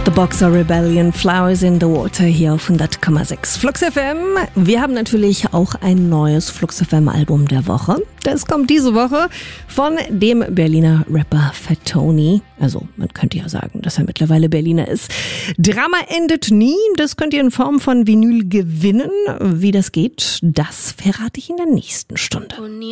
The Boxer Rebellion, Flowers in the Water hier auf 100,6 Flux FM. Wir haben natürlich auch ein neues Flux FM Album der Woche. Das kommt diese Woche von dem Berliner Rapper Fat Tony. Also man könnte ja sagen, dass er mittlerweile Berliner ist. Drama endet nie. Das könnt ihr in Form von Vinyl gewinnen. Wie das geht, das verrate ich in der nächsten Stunde.